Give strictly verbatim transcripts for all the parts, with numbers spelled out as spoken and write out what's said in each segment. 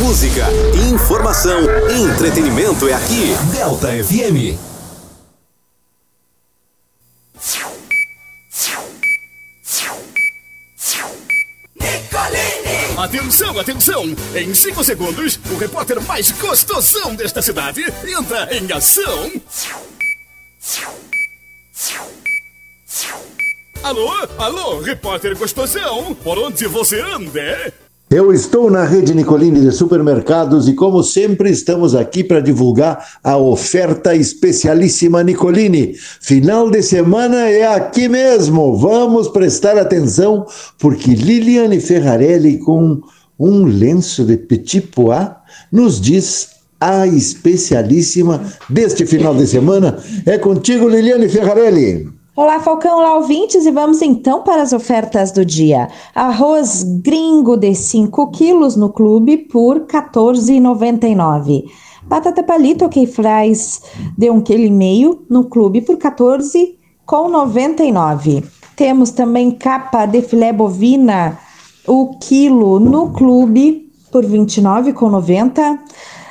Música, informação, entretenimento é aqui. Delta F M. Atenção, atenção! Em cinco segundos, o repórter mais gostosão desta cidade entra em ação. Alô, alô, repórter gostosão, por onde você anda? Eu estou na rede Nicolini de supermercados e, como sempre, estamos aqui para divulgar a oferta especialíssima Nicolini. Final de semana é aqui mesmo. Vamos prestar atenção, porque Liliane Ferrarelli, com um lenço de petit pois, nos diz a especialíssima deste final de semana. É contigo, Liliane Ferrarelli. Olá, Falcão, olá, ouvintes, e vamos então para as ofertas do dia. Arroz gringo de cinco quilos no clube por quatorze reais e noventa e nove centavos. Batata palito que fries de um quilo e meio no clube por quatorze reais e noventa e nove centavos. Temos também capa de filé bovina, o quilo no clube por vinte e nove reais e noventa centavos.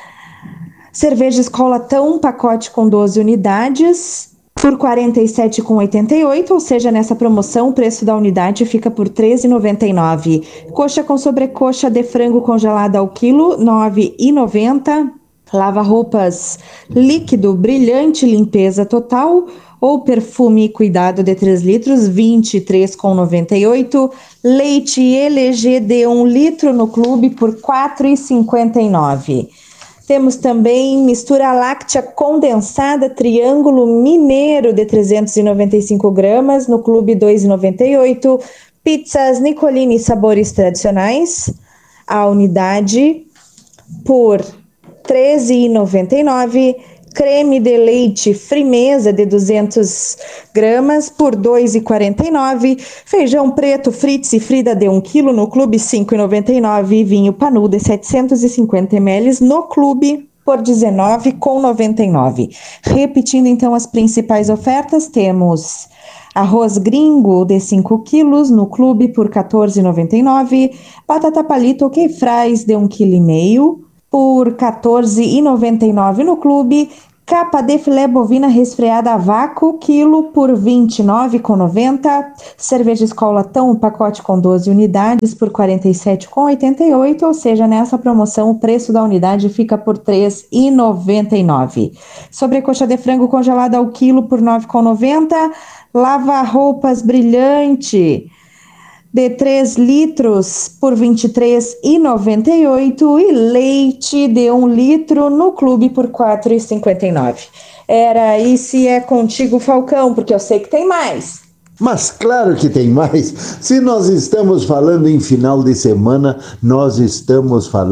Cerveja Escolatão, pacote com doze unidades, por quarenta e sete reais e oitenta e oito centavos, ou seja, nessa promoção o preço da unidade fica por treze reais e noventa e nove centavos. Coxa com sobrecoxa de frango congelada ao quilo, nove reais e noventa centavos. Lava-roupas líquido brilhante limpeza total ou perfume cuidado de três litros, vinte e três reais e noventa e oito centavos. Leite L G de um litro no clube por quatro reais e cinquenta e nove centavos. Temos também mistura láctea condensada Triângulo Mineiro de trezentos e noventa e cinco gramas, no clube dois reais e noventa e oito centavos. Pizzas Nicolini sabores tradicionais, a unidade por treze reais e noventa e nove centavos. Creme de leite Frimeza de duzentas gramas por dois reais e quarenta e nove centavos. Feijão preto Fritz e Frida de um quilo no clube cinco reais e noventa e nove centavos. Vinho Panu de setecentos e cinquenta mililitros no clube por dezenove reais e noventa e nove centavos. Repetindo então as principais ofertas, temos arroz gringo de cinco quilos no clube por quatorze reais e noventa e nove centavos. Batata palito que fries de um quilo e meio por quatorze reais e noventa e nove centavos no clube. Capa de filé bovina resfriada a vácuo, quilo por vinte e nove reais e noventa centavos. Cerveja Escolatão, um pacote com doze unidades por quarenta e sete reais e oitenta e oito centavos, ou seja, nessa promoção o preço da unidade fica por três reais e noventa e nove centavos. Sobrecoxa de frango congelada ao quilo por nove reais e noventa centavos. Lava-roupas brilhante de três litros por vinte e três reais e noventa e oito centavos e leite de um litro no clube por quatro reais e cinquenta e nove centavos. Era isso e é contigo, Falcão, porque eu sei que tem mais. Mas claro que tem mais. Se nós estamos falando em final de semana, nós estamos falando